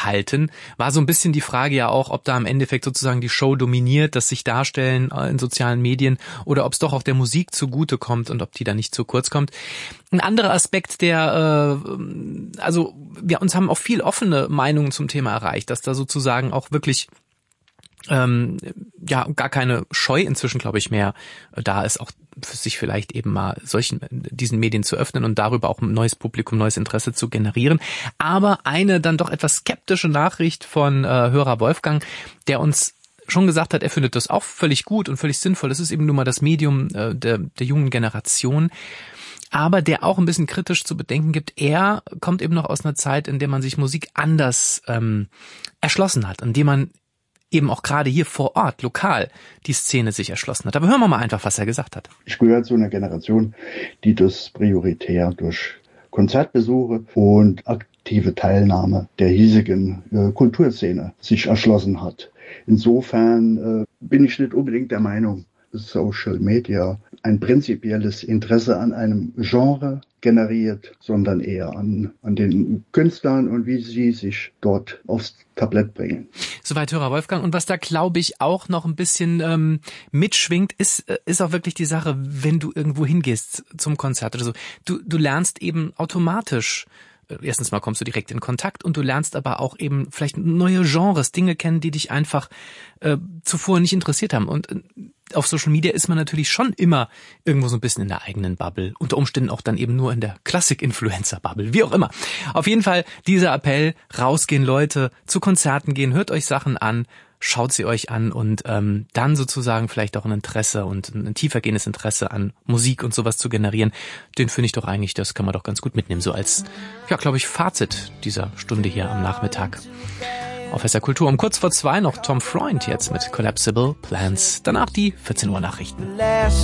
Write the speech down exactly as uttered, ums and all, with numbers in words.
halten. War so ein bisschen die Frage ja auch, ob da im Endeffekt sozusagen die Show dominiert, das sich darstellen in sozialen Medien oder ob es doch auch der Musik zugutekommt und ob die da nicht zu kurz kommt. Ein anderer Aspekt, der, äh, also wir uns haben auch viel offene Meinungen zum Thema erreicht, dass da sozusagen auch wirklich ähm, ja gar keine Scheu inzwischen, glaube ich, mehr da ist, auch für sich vielleicht eben mal solchen diesen Medien zu öffnen und darüber auch ein neues Publikum, neues Interesse zu generieren. Aber eine dann doch etwas skeptische Nachricht von äh, Hörer Wolfgang, der uns schon gesagt hat, er findet das auch völlig gut und völlig sinnvoll. Das ist eben nun mal das Medium äh, der, der jungen Generation. Aber der auch ein bisschen kritisch zu bedenken gibt, er kommt eben noch aus einer Zeit, in der man sich Musik anders ähm, erschlossen hat, in der man eben auch gerade hier vor Ort, lokal, die Szene sich erschlossen hat. Aber hören wir mal einfach, was er gesagt hat. Ich gehöre zu einer Generation, die das prioritär durch Konzertbesuche und aktive Teilnahme der hiesigen äh, Kulturszene sich erschlossen hat. Insofern äh, bin ich nicht unbedingt der Meinung, dass Social Media ein prinzipielles Interesse an einem Genre generiert, sondern eher an, an den Künstlern und wie sie sich dort aufs Tablett bringen. Soweit Hörer Wolfgang. Und was da, glaube ich, auch noch ein bisschen ähm, mitschwingt, ist ist auch wirklich die Sache, wenn du irgendwo hingehst zum Konzert oder so. Du, du lernst eben automatisch. Erstens mal kommst du direkt in Kontakt und du lernst aber auch eben vielleicht neue Genres, Dinge kennen, die dich einfach äh, zuvor nicht interessiert haben. Und äh, auf Social Media ist man natürlich schon immer irgendwo so ein bisschen in der eigenen Bubble. Unter Umständen auch dann eben nur in der Klassik-Influencer-Bubble, wie auch immer. Auf jeden Fall dieser Appell, rausgehen Leute, zu Konzerten gehen, hört euch Sachen an, schaut sie euch an und ähm, dann sozusagen vielleicht auch ein Interesse und ein tiefergehendes Interesse an Musik und sowas zu generieren, den finde ich doch eigentlich, das kann man doch ganz gut mitnehmen, so als, ja, glaube ich, Fazit dieser Stunde hier am Nachmittag. Auf S R Kultur um kurz vor zwei noch Tom Freund jetzt mit Collapsible Plans. Danach die vierzehn Uhr Nachrichten.